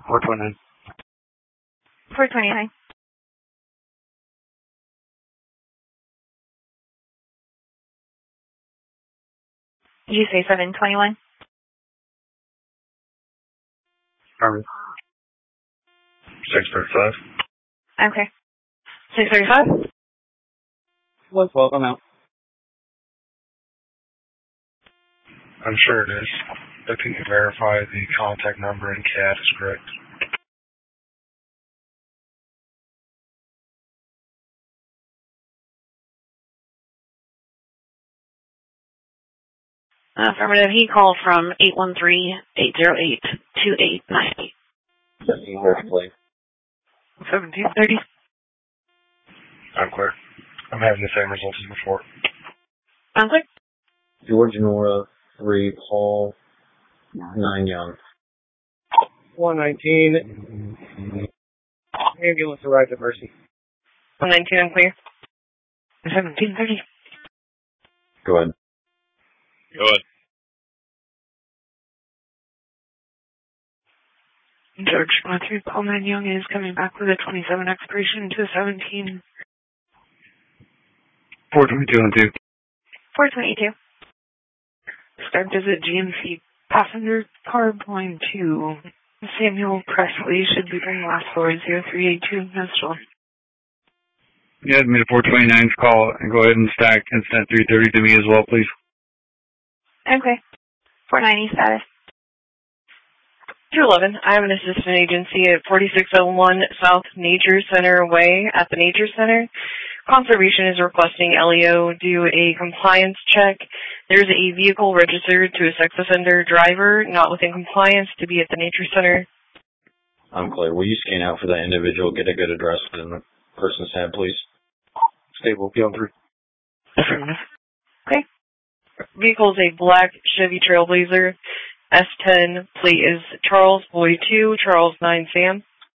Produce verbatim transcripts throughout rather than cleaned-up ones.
four twenty-nine. four twenty-nine. Did you say seven twenty-one? Affirmative. six thirty-five. Okay. six thirty-five? one twelve, I'm out. I'm sure it is. But can you verify the contact number in C A D is correct? Affirmative. He called from eight one three, eight zero eight, two eight nine eight. seventeen thirty, please. seventeen thirty. I'm clear. I'm having the same results as before. I'm clear. George Nora, three, Paul, nine Young. one nineteen. Ambulance arrived at Mercy. one nineteen, I'm clear. seventeen thirty. Go ahead. Go ahead. George one three, Paul nine Young is coming back with a twenty-seven expiration to seventeen. four twenty-two and two. four twenty-two. Start visit G M C passenger car going to Samuel Presley. Should be bringing last four zero three eight two. That's all. You had me to four twenty-nine's call and go ahead and stack incident three thirty to me as well, please. Okay. four ninety status. two eleven, I have an assistant agency at forty-six oh one South Nature Center Way at the Nature Center. Conservation is requesting L E O do a compliance check. There's a vehicle registered to a sex offender driver not within compliance to be at the Nature Center. I'm clear. Will you scan out for that individual, get a good address in the person's head, please? Stable, P on three. Affirmative. Okay. Vehicle is a black Chevy Trailblazer. S ten plate is Charles Boy two, Charles nine Sam.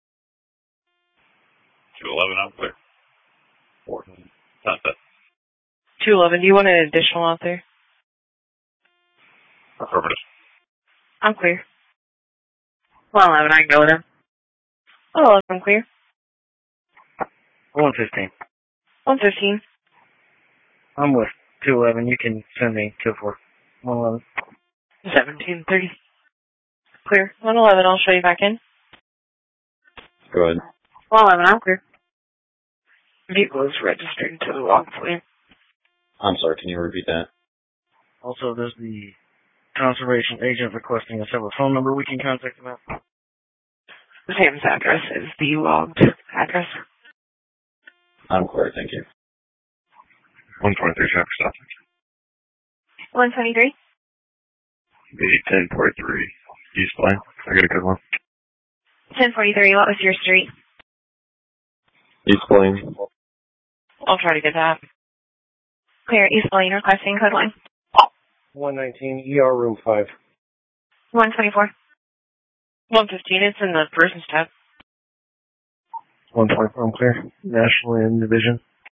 two eleven, I'm clear. Four. Not that. two eleven, do you want an additional out there? Affirmative. I'm clear. one eleven, I can go with him. one eleven, I'm clear. one fifteen. one fifteen. I'm with two eleven. You can send me two four. one eleven. seventeen thirty. Clear. one eleven, I'll show you back in. Go ahead. one eleven, I'm clear. Vehicle is registered to the log fleet. I'm sorry, can you repeat that? Also, there's the conservation agent requesting a separate phone number we can contact them at. Sam's address is the logged address. I'm clear, thank you. one twenty-three, traffic stop. one twenty-three. ten forty-three. East Lane. I got a good one. ten forty-three, what was your street? East Lane. I'll try to get that. Clear, East Lane, requesting code one. one nineteen, E R room five. one twenty-four. one fifteen, it's in the person's tab. one twenty-four, I'm clear. National Land Division.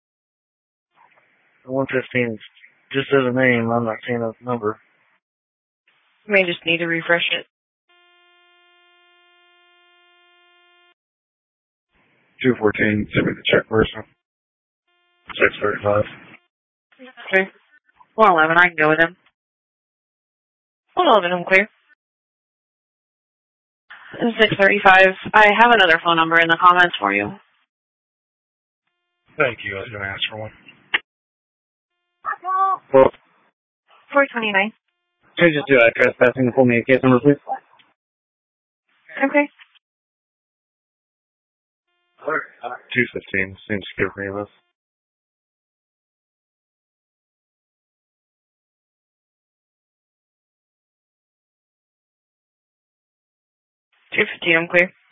one fifteen, just as a name, I'm not seeing a number. You may just need to refresh it. two fourteen, send me the check person. six thirty-five. Okay. one eleven, I can go with him. one eleven, I'm clear. six thirty-five. I have another phone number in the comments for you. Thank you. I was going to ask for one. four twenty-nine. Can you just do that trespassing and pull me a case number, please? Okay. two fifteen. Seems to give me this. two fifteen, I'm clear.